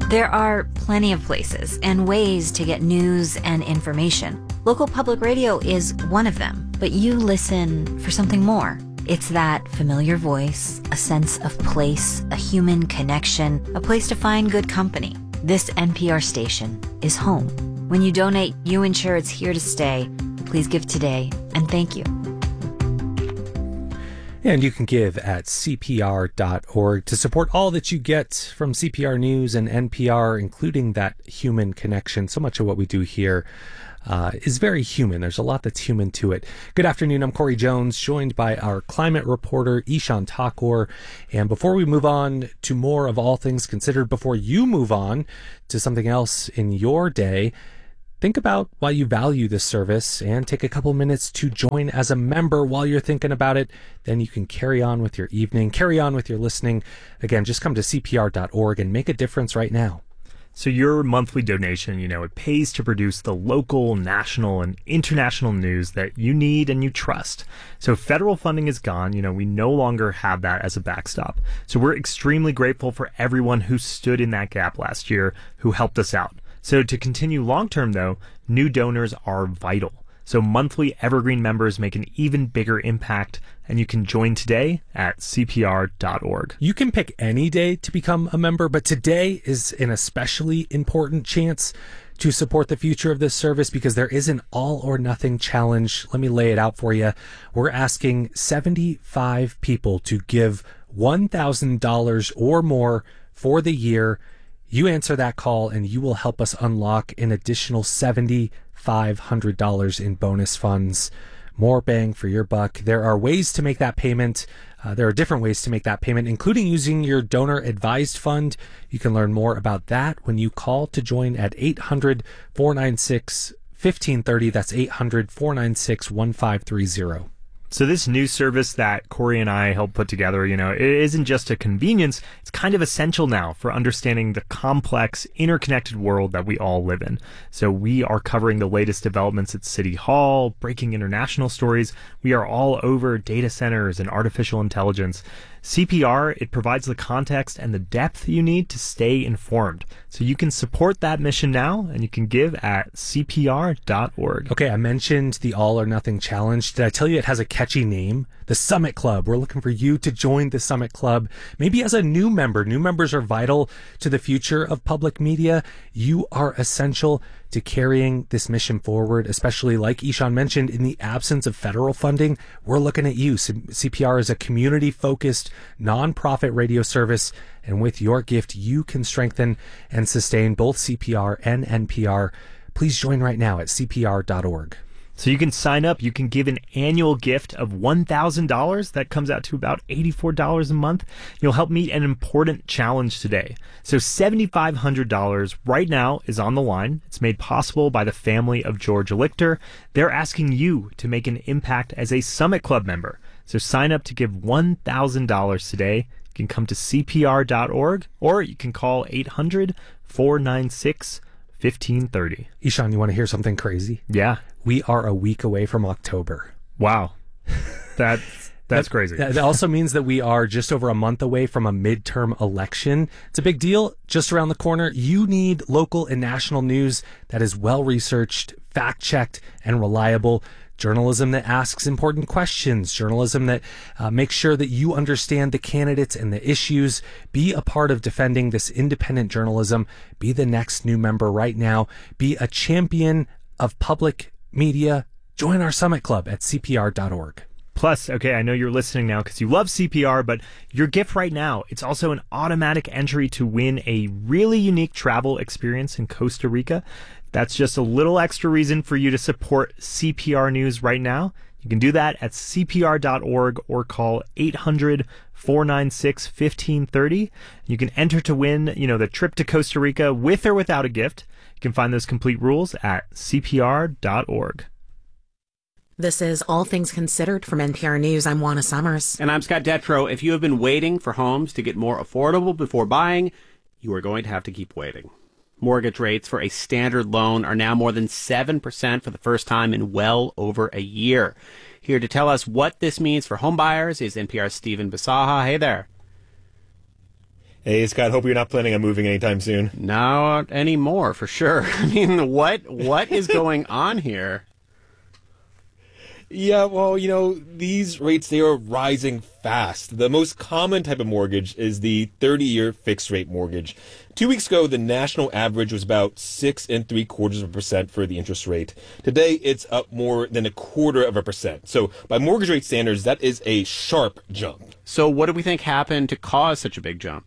There are plenty of places and ways to get news and information. Local public radio is one of them, but you listen for something more. It's that familiar voice, a sense of place, a human connection, a place to find good company. This NPR station is home. When you donate, you ensure it's here to stay. Please give today, and thank you. And you can give at CPR.org to support all that you get from CPR News and NPR, including that human connection. So much of what we do here is very human. There's a lot that's human to it. Good afternoon. I'm Corey Jones, joined by our climate reporter, Ishan Thakur. And before we move on to more of All Things Considered, before you move on to something else in your day, think about why you value this service and take a couple minutes to join as a member while you're thinking about it. Then you can carry on with your evening, carry on with your listening. Again, just come to CPR.org and make a difference right now. So your monthly donation, it pays to produce the local, national, and international news that you need and you trust. So federal funding is gone. We no longer have that as a backstop. So we're extremely grateful for everyone who stood in that gap last year, who helped us out. So to continue long-term, though, new donors are vital. So monthly Evergreen members make an even bigger impact, and you can join today at CPR.org. You can pick any day to become a member, but today is an especially important chance to support the future of this service because there is an all-or-nothing challenge. Let me lay it out for you. We're asking 75 people to give $1,000 or more for the year. You answer that call and you will help us unlock an additional $7,500 in bonus funds. More bang for your buck. There are ways to make that payment. There are different ways to make that payment, including using your donor advised fund. You can learn more about that when you call to join at 800-496-1530. That's 800-496-1530. So this new service that Corey and I helped put together, it isn't just a convenience. It's kind of essential now for understanding the complex, interconnected world that we all live in. So we are covering the latest developments at City Hall, breaking international stories. We are all over data centers and artificial intelligence. CPR, it provides the context and the depth you need to stay informed. So you can support that mission now, and you can give at CPR.org. Okay, I mentioned the All or Nothing Challenge. Did I tell you it has a catchy name? The Summit Club. We're looking for you to join the Summit Club. Maybe as a new member. New members are vital to the future of public media. You are essential to carrying this mission forward, especially like Ishan mentioned, in the absence of federal funding. We're looking at you. CPR is a community-focused, nonprofit radio service, and with your gift, you can strengthen and sustain both CPR and NPR. Please join right now at CPR.org. So you can sign up. You can give an annual gift of $1,000. That comes out to about $84 a month. You'll help meet an important challenge today. So $7,500 right now is on the line. It's made possible by the family of George Lichter. They're asking you to make an impact as a Summit Club member. So sign up to give $1,000 today. You can come to CPR.org or you can call 800-496-1530. Ishan, you want to hear something crazy? Yeah. We are a week away from October. Wow. That's crazy. That also means that we are just over a month away from a midterm election. It's a big deal just around the corner. You need local and national news that is well-researched, fact-checked, and reliable. Journalism that asks important questions, journalism that makes sure that you understand the candidates and the issues. Be a part of defending this independent journalism. Be the next new member right now. Be a champion of public media. Join our Summit Club at CPR.org. Plus, okay, I know you're listening now because you love CPR, but your gift right now, it's also an automatic entry to win a really unique travel experience in Costa Rica. That's just a little extra reason for you to support CPR News right now. You can do that at CPR.org or call 800-496-1530. You can enter to win, the trip to Costa Rica with or without a gift. You can find those complete rules at CPR.org. This is All Things Considered from NPR News. I'm Juana Summers. And I'm Scott Detrow. If you have been waiting for homes to get more affordable before buying, you are going to have to keep waiting. Mortgage rates for a standard loan are now more than 7% for the first time in well over a year. Here to tell us what this means for home buyers is NPR's Stephen Bisaha. Hey there. Hey, Scott, hope you're not planning on moving anytime soon. Not anymore, for sure. I mean, what is going on here? Yeah, well, these rates, they are rising fast. The most common type of mortgage is the 30-year fixed-rate mortgage. 2 weeks ago, the national average was about 6.75% for the interest rate. Today, it's up more than 0.25%. So by mortgage rate standards, that is a sharp jump. So what do we think happened to cause such a big jump?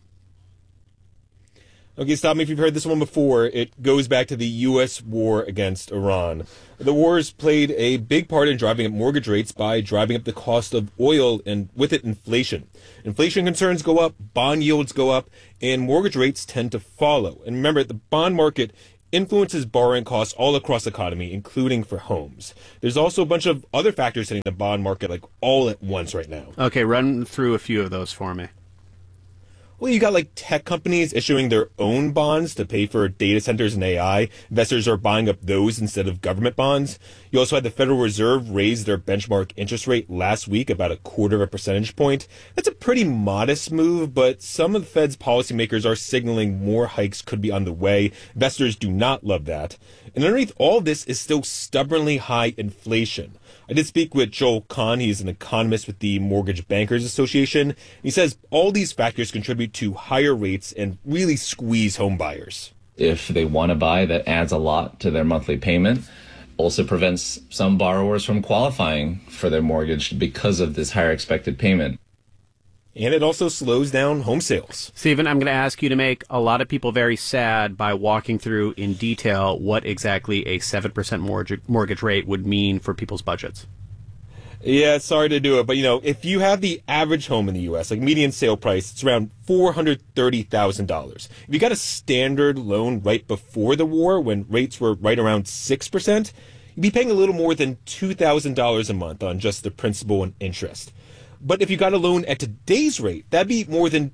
Okay, stop me if you've heard this one before. It goes back to the U.S. war against Iran. The wars played a big part in driving up mortgage rates by driving up the cost of oil and with it inflation. Inflation concerns go up, bond yields go up, and mortgage rates tend to follow. And remember, the bond market influences borrowing costs all across the economy, including for homes. There's also a bunch of other factors hitting the bond market like all at once right now. Okay, run through a few of those for me. Well, you got like tech companies issuing their own bonds to pay for data centers and AI. Investors are buying up those instead of government bonds. You also had the Federal Reserve raise their benchmark interest rate last week about 0.25 percentage point. That's a pretty modest move, but some of the Fed's policymakers are signaling more hikes could be on the way. Investors do not love that. And underneath all of this is still stubbornly high inflation. I did speak with Joel Kahn. He's an economist with the Mortgage Bankers Association. He says all these factors contribute to higher rates and really squeeze home buyers. If they want to buy, that adds a lot to their monthly payment. Also prevents some borrowers from qualifying for their mortgage because of this higher expected payment. And it also slows down home sales. Stephen, I'm going to ask you to make a lot of people very sad by walking through in detail what exactly a 7% mortgage rate would mean for people's budgets. Yeah, sorry to do it, but if you have the average home in the U.S., like median sale price, it's around $430,000. If you got a standard loan right before the war, when rates were right around 6%, you'd be paying a little more than $2,000 a month on just the principal and interest. But if you got a loan at today's rate, that'd be more than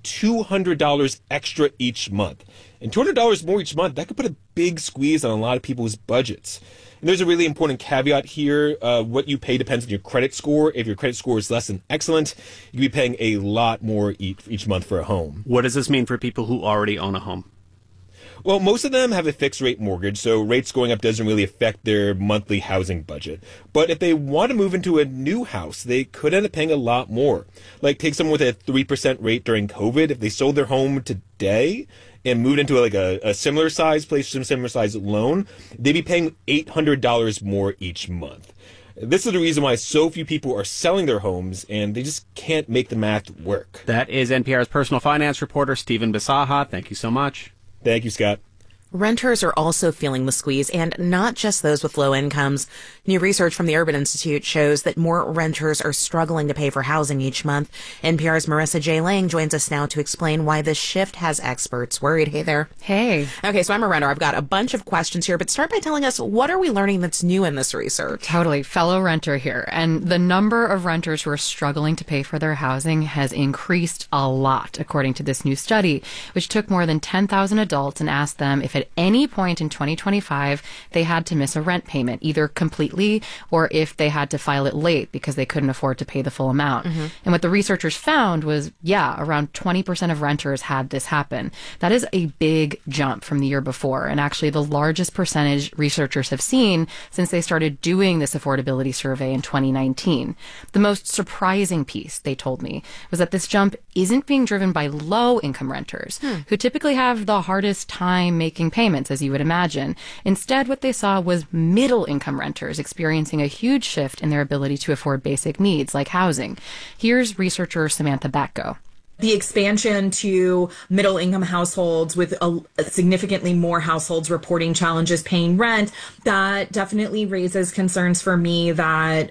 $200 extra each month. And $200 more each month, that could put a big squeeze on a lot of people's budgets. And there's a really important caveat here. What you pay depends on your credit score. If your credit score is less than excellent, you could be paying a lot more each month for a home. What does this mean for people who already own a home? Well, most of them have a fixed rate mortgage, so rates going up doesn't really affect their monthly housing budget. But if they want to move into a new house, they could end up paying a lot more. Like take someone with a 3% rate during COVID. If they sold their home today and moved into a similar size place, some similar size loan, they'd be paying $800 more each month. This is the reason why so few people are selling their homes, and they just can't make the math work. That is NPR's personal finance reporter, Stephen Bisaha. Thank you so much. Thank you, Scott. Renters are also feeling the squeeze, and not just those with low incomes. New research from the Urban Institute shows that more renters are struggling to pay for housing each month. NPR's Marissa J. Lang joins us now to explain why this shift has experts worried. Hey there. Hey. Okay, so I'm a renter. I've got a bunch of questions here, but start by telling us, what are we learning that's new in this research? Totally. Fellow renter here. And the number of renters who are struggling to pay for their housing has increased a lot, according to this new study, which took more than 10,000 adults and asked them if at any point in 2025 they had to miss a rent payment, either completely or if they had to file it late because they couldn't afford to pay the full amount. And what the researchers found was, around 20% of renters had this happen. That is a big jump from the year before, and actually the largest percentage researchers have seen since they started doing this affordability survey in 2019. The most surprising piece, they told me, was that this jump isn't being driven by low-income renters, who typically have the hardest time making payments, as you would imagine. Instead, what they saw was middle-income renters experiencing a huge shift in their ability to afford basic needs like housing. Here's researcher Samantha Batko. The expansion to middle-income households with significantly more households reporting challenges paying rent, that definitely raises concerns for me that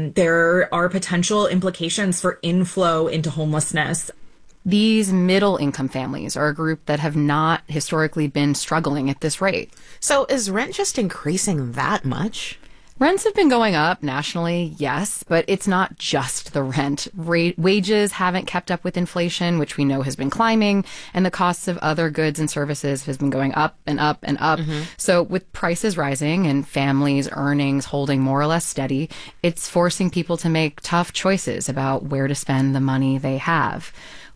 there are potential implications for inflow into homelessness. These middle-income families are a group that have not historically been struggling at this rate. So is rent just increasing that much? Rents have been going up nationally, yes, but it's not just the rent. Wages haven't kept up with inflation, which we know has been climbing, and the costs of other goods and services has been going up and up and up. So with prices rising and families' earnings holding more or less steady, it's forcing people to make tough choices about where to spend the money they have.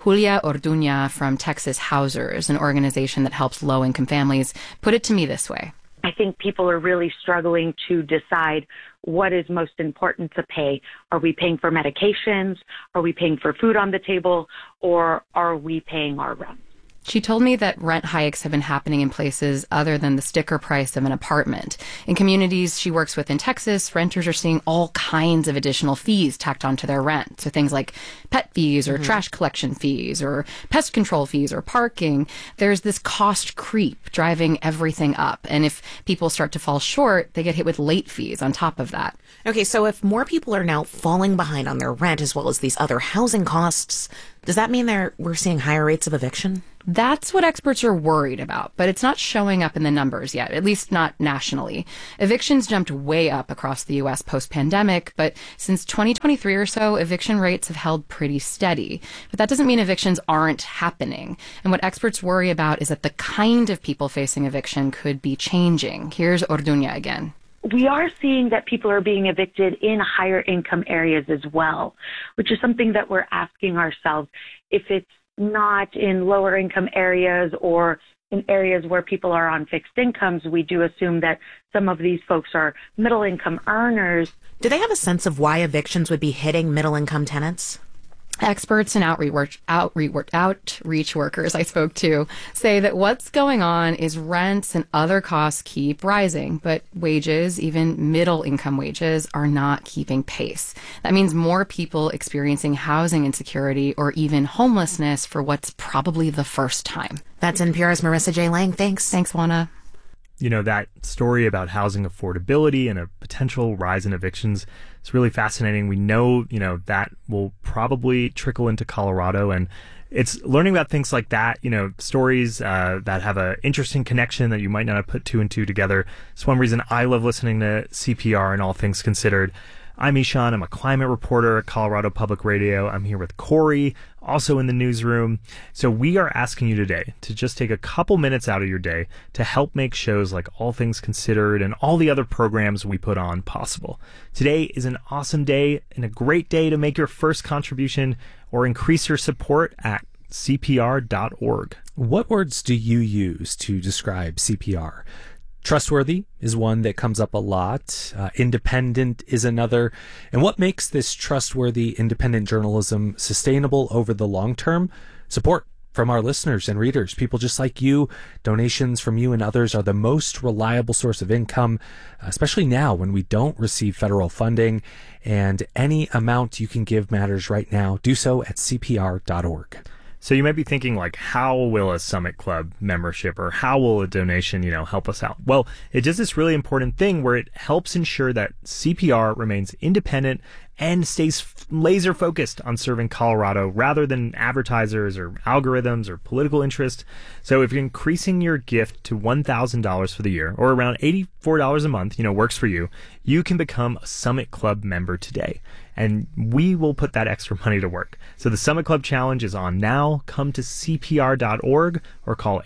Julia Orduña from Texas Housers, an organization that helps low-income families, put it to me this way. I think people are really struggling to decide what is most important to pay. Are we paying for medications? Are we paying for food on the table? Or are we paying our rent? She told me that rent hikes have been happening in places other than the sticker price of an apartment. In communities she works with in Texas, renters are seeing all kinds of additional fees tacked onto their rent. So things like pet fees or trash collection fees or pest control fees or parking. There's this cost creep driving everything up. And if people start to fall short, they get hit with late fees on top of that. Okay, so if more people are now falling behind on their rent as well as these other housing costs, does that mean we're seeing higher rates of eviction? That's what experts are worried about, but it's not showing up in the numbers yet, at least not nationally. Evictions jumped way up across the U.S. post-pandemic, but since 2023 or so, eviction rates have held pretty steady. But that doesn't mean evictions aren't happening. And what experts worry about is that the kind of people facing eviction could be changing. Here's Orduña again. We are seeing that people are being evicted in higher income areas as well, which is something that we're asking ourselves. If it's not in lower income areas or in areas where people are on fixed incomes, we do assume that some of these folks are middle income earners. Do they have a sense of why evictions would be hitting middle income tenants? Experts and outreach workers I spoke to say that what's going on is rents and other costs keep rising, but wages, even middle income wages, are not keeping pace. That means more people experiencing housing insecurity or even homelessness for what's probably the first time. That's NPR's Marissa J. Lang. Thanks. Thanks, Juana. You know, that story about housing affordability and a potential rise in evictions is really fascinating. We know, that will probably trickle into Colorado, and it's learning about things like that, stories that have an interesting connection that you might not have put two and two together. It's one reason I love listening to CPR and All Things Considered. I'm Ishan. I'm a climate reporter at Colorado Public Radio. I'm here with Corey, also in the newsroom. So we are asking you today to just take a couple minutes out of your day to help make shows like All Things Considered and all the other programs we put on possible. Today is an awesome day and a great day to make your first contribution or increase your support at CPR.org. What words do you use to describe CPR? Trustworthy is one that comes up a lot. Independent is another. And what makes this trustworthy, independent journalism sustainable over the long term? Support from our listeners and readers, people just like you. Donations from you and others are the most reliable source of income, especially now when we don't receive federal funding. And any amount you can give matters right now. Do so at CPR.org. So you might be thinking, like, how will a Summit Club membership or how will a donation, help us out? Well, it does this really important thing where it helps ensure that CPR remains independent and stays laser focused on serving Colorado rather than advertisers or algorithms or political interest. So if you're increasing your gift to $1,000 for the year or around $84 a month, works for you, you can become a Summit Club member today. And we will put that extra money to work. So the Summit Club Challenge is on now. Come to CPR.org or call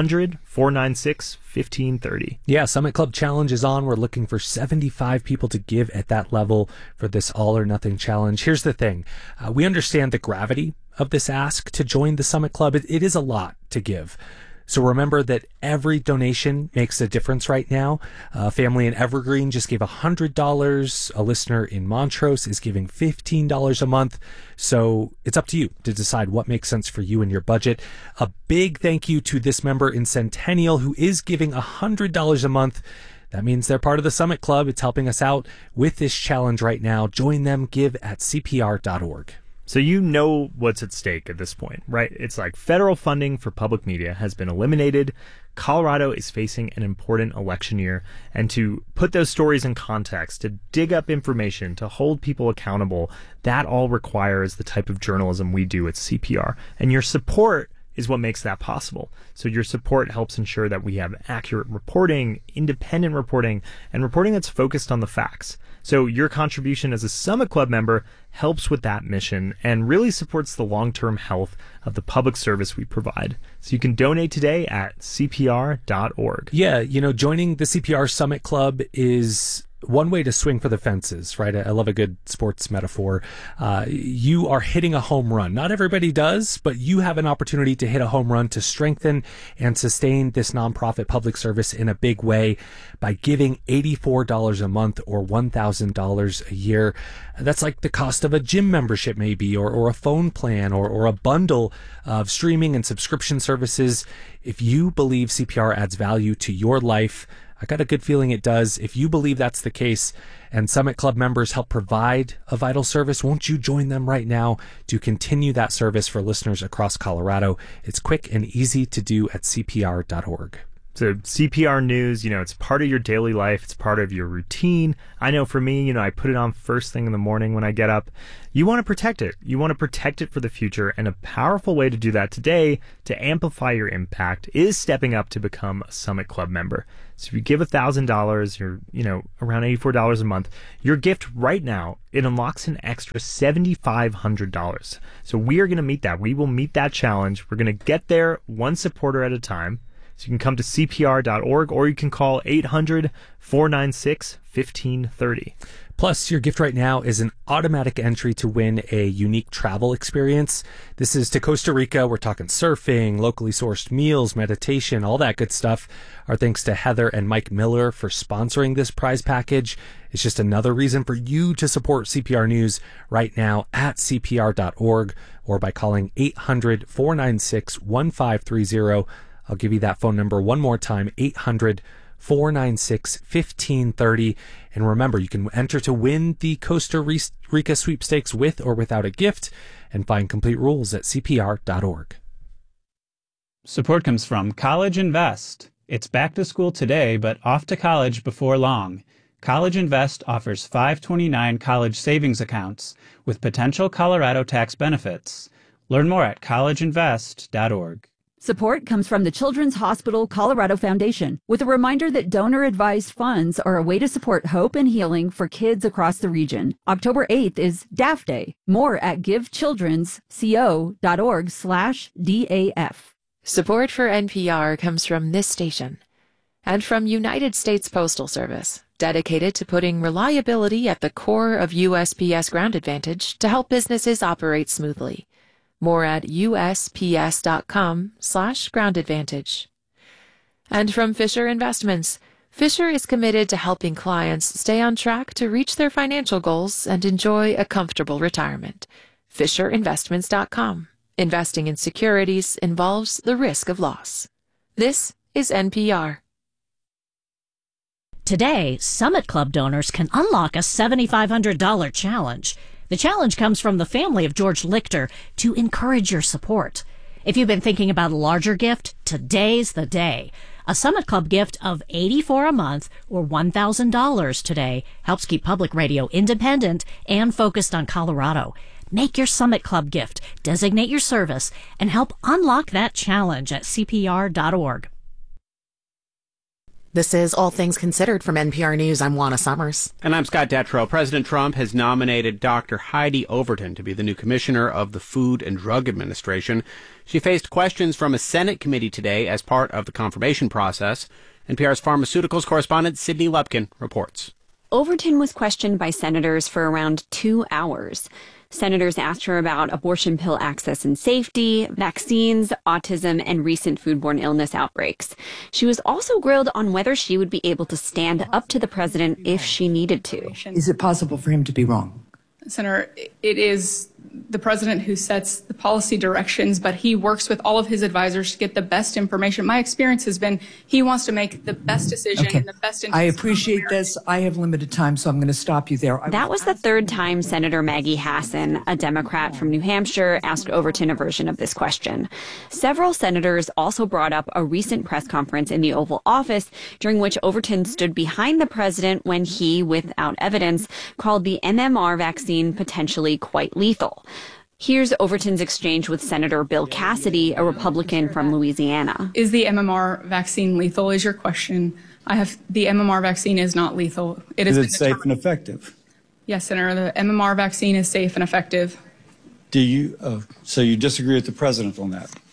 800-496-1530. Yeah, Summit Club Challenge is on. We're looking for 75 people to give at that level for this all or nothing challenge. Here's the thing. We understand the gravity of this ask to join the Summit Club. It is a lot to give. So remember that every donation makes a difference right now. A family in Evergreen just gave $100. A listener in Montrose is giving $15 a month. So it's up to you to decide what makes sense for you and your budget. A big thank you to this member in Centennial who is giving $100 a month. That means they're part of the Summit Club. It's helping us out with this challenge right now. Join them. Give at CPR.org. So you know what's at stake at this point, right? It's like federal funding for public media has been eliminated. Colorado is facing an important election year. And to put those stories in context, to dig up information, to hold people accountable, that all requires the type of journalism we do at CPR. And your support is what makes that possible. So your support helps ensure that we have accurate reporting, independent reporting, and reporting that's focused on the facts. So your contribution as a Summit Club member helps with that mission and really supports the long-term health of the public service we provide. So you can donate today at CPR.org. Yeah, joining the CPR Summit Club is one way to swing for the fences, right? I love a good sports metaphor. You are hitting a home run. Not everybody does, but you have an opportunity to hit a home run to strengthen and sustain this nonprofit public service in a big way by giving $84 a month or $1,000 a year. That's like the cost of a gym membership maybe, or a phone plan, or a bundle of streaming and subscription services. If you believe CPR adds value to your life, I got a good feeling it does. If you believe that's the case and Summit Club members help provide a vital service, won't you join them right now to continue that service for listeners across Colorado? It's quick and easy to do at CPR.org. So CPR News, it's part of your daily life. It's part of your routine. I know for me, I put it on first thing in the morning when I get up. You want to protect it. You want to protect it for the future. And a powerful way to do that today, to amplify your impact, is stepping up to become a Summit Club member. So if you give $1,000, you're, around $84 a month, your gift right now, it unlocks an extra $7,500. So we are going to meet that. We will meet that challenge. We're going to get there one supporter at a time. So you can come to CPR.org, or you can call 800-496-1530. Plus, your gift right now is an automatic entry to win a unique travel experience. This is to Costa Rica. We're talking surfing, locally sourced meals, meditation, all that good stuff. Our thanks to Heather and Mike Miller for sponsoring this prize package. It's just another reason for you to support CPR News right now at CPR.org, or by calling 800-496-1530. I'll give you that phone number one more time, 800-496-1530. And remember, you can enter to win the Costa Rica sweepstakes with or without a gift, and find complete rules at CPR.org. Support comes from College Invest. It's back to school today, but off to college before long. College Invest offers 529 college savings accounts with potential Colorado tax benefits. Learn more at collegeinvest.org. Support comes from the Children's Hospital Colorado Foundation, with a reminder that donor-advised funds are a way to support hope and healing for kids across the region. October 8th is DAF Day. More at givechildrensco.org/DAF. Support for NPR comes from this station and from United States Postal Service, dedicated to putting reliability at the core of USPS Ground Advantage to help businesses operate smoothly. More at usps.com/groundadvantage. And from Fisher Investments, Fisher is committed to helping clients stay on track to reach their financial goals and enjoy a comfortable retirement. FisherInvestments.com. Investing in securities involves the risk of loss. This is NPR. Today, Summit Club donors can unlock a $7,500 challenge. The challenge comes from the family of George Lichter to encourage your support. If you've been thinking about a larger gift, today's the day. A Summit Club gift of $84 a month or $1,000 today helps keep public radio independent and focused on Colorado. Make your Summit Club gift, designate your service, and help unlock that challenge at CPR.org. This is All Things Considered from NPR News. I'm Juana Summers. And I'm Scott Detrow. President Trump has nominated Dr. Heidi Overton to be the new commissioner of the Food and Drug Administration. She faced questions from a Senate committee today as part of the confirmation process. NPR's pharmaceuticals correspondent Sydney Lupkin reports. Overton was questioned by senators for around 2 hours. Senators asked her about abortion pill access and safety, vaccines, autism, and recent foodborne illness outbreaks. She was also grilled on whether she would be able to stand up to the president if she needed to. Is it possible for him to be wrong? Senator, it is the president who sets the policy directions, but he works with all of his advisors to get the best information. My experience has been he wants to make the best decision in the best interest. I appreciate this. I have limited time, so I'm going to stop you there. That was the third time Senator Maggie Hassan, a Democrat from New Hampshire, asked Overton a version of this question. Several senators also brought up a recent press conference in the Oval Office during which Overton stood behind the president when he, without evidence, called the MMR vaccine potentially quite lethal. Here's Overton's exchange with Senator Bill Cassidy, a Republican from Louisiana. Is the MMR vaccine lethal is your question. The MMR vaccine is not lethal. Is it safe and effective? Yes, Senator, the MMR vaccine is safe and effective. So you disagree with the president on that?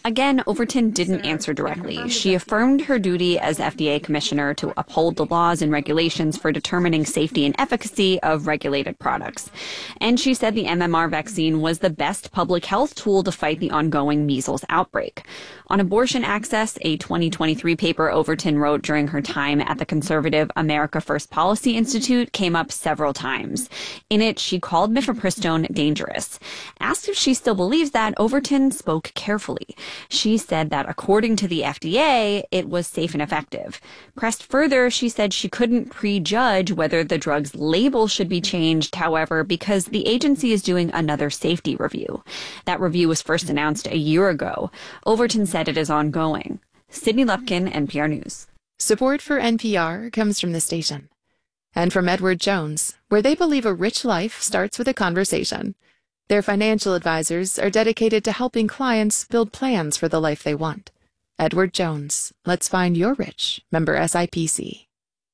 Again, Overton didn't answer directly. She affirmed her duty as FDA commissioner to uphold the laws and regulations for determining safety and efficacy of regulated products. And she said the MMR vaccine was the best public health tool to fight the ongoing measles outbreak. On abortion access, a 2023 paper Overton wrote during her time at the conservative America First Policy Institute came up several times. In it, she called mifepristone dangerous. Asked if she still believes that, Overton spoke carefully. She said that according to the FDA, it was safe and effective. Pressed further, she said she couldn't prejudge whether the drug's label should be changed, however, because the agency is doing another safety review. That review was first announced a year ago. Overton said it is ongoing. Sydney Lupkin, NPR News. Support for NPR comes from the station. And from Edward Jones, where they believe a rich life starts with a conversation. Their financial advisors are dedicated to helping clients build plans for the life they want. Edward Jones, let's find your rich. Member SIPC.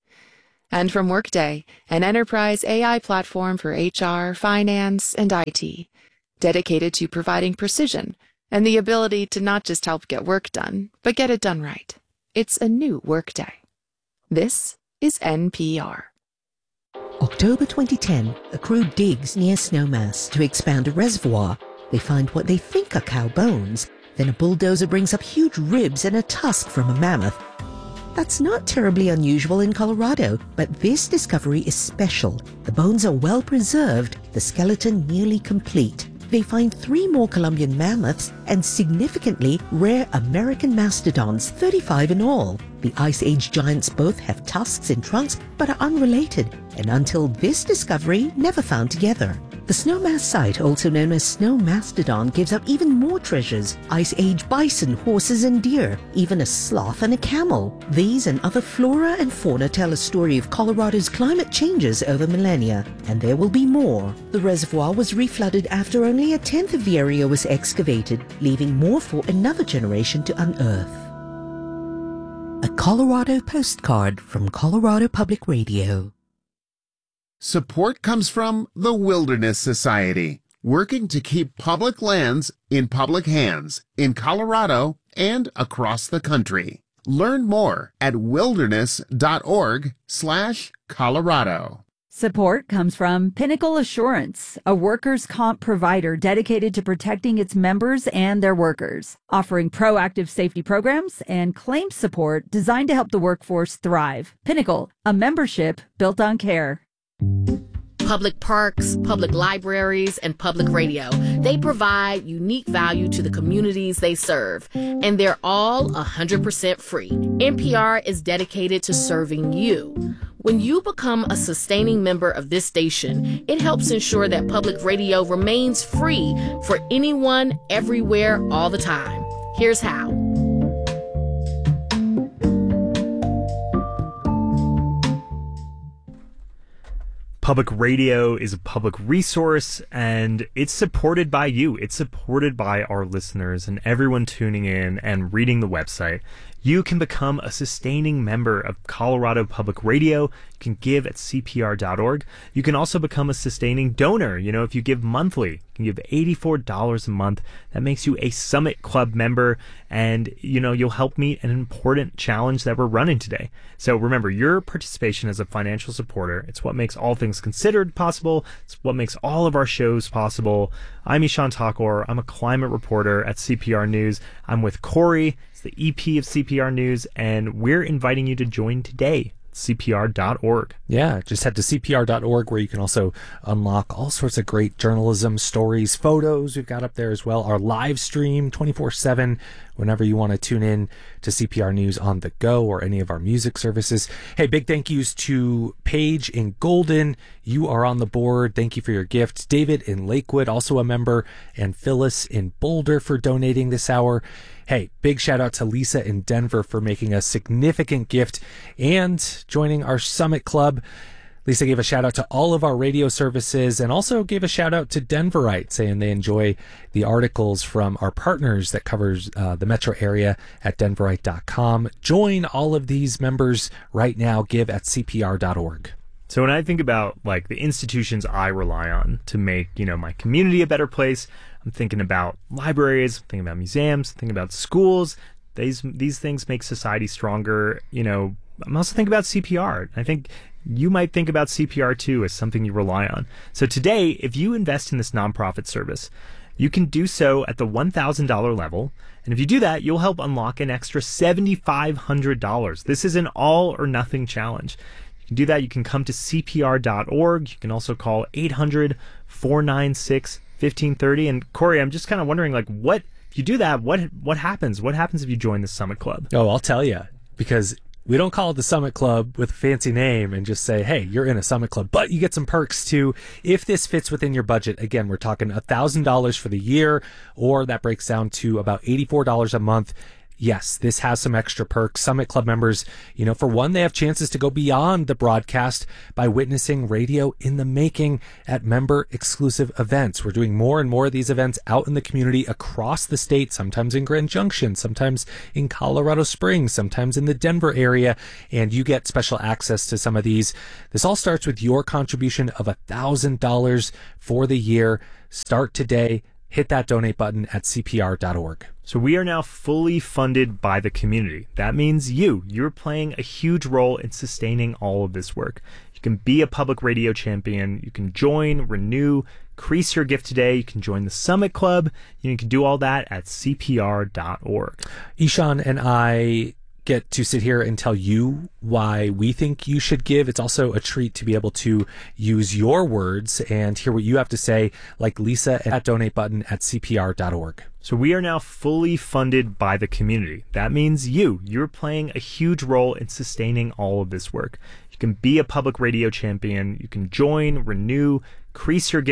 And from Workday, an enterprise AI platform for HR, finance, and IT, dedicated to providing precision and the ability to not just help get work done, but get it done right. It's a new Workday. This is NPR. October 2010, a crew digs near Snowmass to expand a reservoir. They find what they think are cow bones. Then a bulldozer brings up huge ribs and a tusk from a mammoth. That's not terribly unusual in Colorado, but this discovery is special. The bones are well preserved, the skeleton nearly complete. They find 3 more Columbian mammoths and significantly rare American mastodons, 35 in all. The Ice Age giants both have tusks and trunks but are unrelated, and until this discovery, never found together. The Snowmass site, also known as Snow Mastodon, gives up even more treasures: Ice Age bison, horses and deer, even a sloth and a camel. These and other flora and fauna tell a story of Colorado's climate changes over millennia, and there will be more. The reservoir was reflooded after only 1/10 of the area was excavated, leaving more for another generation to unearth. A Colorado postcard from Colorado Public Radio. Support comes from the Wilderness Society, working to keep public lands in public hands in Colorado and across the country. Learn more at wilderness.org/Colorado. Support comes from Pinnacle Assurance, a workers' comp provider dedicated to protecting its members and their workers, offering proactive safety programs and claims support designed to help the workforce thrive. Pinnacle, a membership built on care. Public parks, public libraries, and public radio. They provide unique value to the communities they serve, and they're all 100% free. NPR is dedicated to serving you. When you become a sustaining member of this station, it helps ensure that public radio remains free for anyone, everywhere, all the time. Here's how. Public radio is a public resource, and it's supported by you. It's supported by our listeners and everyone tuning in and reading the website. You can become a sustaining member of Colorado Public Radio. You can give at CPR.org. You can also become a sustaining donor. You know, if you give monthly, you can give $84 a month. That makes you a Summit Club member, and, you know, you'll help meet an important challenge that we're running today. So remember, your participation as a financial supporter, it's what makes All Things Considered possible. It's what makes all of our shows possible. I'm Ishan Thakur. I'm a climate reporter at CPR News. I'm with Corey, the EP of CPR News, and we're inviting you to join today. CPR.org. Yeah, just head to CPR.org, where you can also unlock all sorts of great journalism, stories, photos we've got up there as well. Our live stream 24/7 whenever you want to tune in to CPR News on the go or any of our music services. Hey, big thank yous to Paige in Golden. You are on the board. Thank you for your gift. David in Lakewood, also a member, and Phyllis in Boulder for donating this hour. Hey, big shout out to Lisa in Denver for making a significant gift and joining our Summit Club. Lisa gave a shout out to all of our radio services and also gave a shout out to Denverite, saying they enjoy the articles from our partners that covers the metro area at denverite.com. Join all of these members right now. Give at CPR.org. So when I think about like the institutions I rely on to make, you know, my community a better place, I'm thinking about libraries, I'm thinking about museums, I'm thinking about schools. These things make society stronger. I'm also thinking about CPR. I think you might think about CPR too as something you rely on. So today, if you invest in this nonprofit service, you can do so at the $1,000 level. And if you do that, you'll help unlock an extra $7,500. This is an all or nothing challenge. You can do that. You can come to CPR.org. You can also call 800-496-1530. And Corey, I'm just kind of wondering, if you do that, what happens? What happens if you join the Summit Club? Oh, I'll tell you, because we don't call it the Summit Club with a fancy name and just say, hey, you're in a Summit Club, but you get some perks too. If this fits within your budget, again, we're talking $1,000 for the year, or that breaks down to about $84 a month. Yes, this has some extra perks. Summit Club members, for one, they have chances to go beyond the broadcast by witnessing radio in the making at member exclusive events. We're doing more and more of these events out in the community across the state, sometimes in Grand Junction, sometimes in Colorado Springs, sometimes in the Denver area, and you get special access to some of these. This all starts with your contribution of $1,000 for the year. Start today. Hit that donate button at CPR.org. So we are now fully funded by the community. That means you're playing a huge role in sustaining all of this work. You can be a public radio champion. You can join, renew, increase your gift today. You can join the Summit Club. You can do all that at CPR.org. Ishan and I get to sit here and tell you why we think you should give. It's also a treat to be able to use your words and hear what you have to say, like Lisa at donate button at CPR.org. So we are now fully funded by the community. That means you're playing a huge role in sustaining all of this work. You can be a public radio champion. You can join, renew, increase your gift